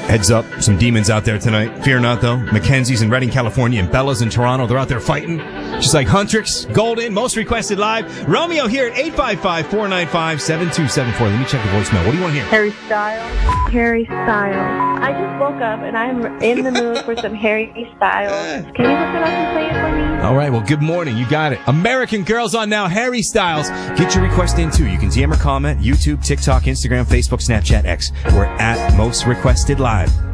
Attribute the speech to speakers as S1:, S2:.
S1: Heads up, some demons out there tonight. Fear not, though. Mackenzie's in Redding, California, and Bella's in Toronto. They're out there fighting. Just like Huntrix, Golden, most requested live. Romeo here at 855-495-7274. Let me check the voicemail. What do you want to hear?
S2: Harry Styles. Harry Styles. I just woke up and I'm in the mood for some Harry Styles. Can you look it up and play it for me?
S1: All right, well, good morning. You got it. American Girls on now. Harry Styles. Get your request in, too. You can DM or comment. YouTube, TikTok, Instagram, Facebook, Snapchat, X. We're at Most Requested Live.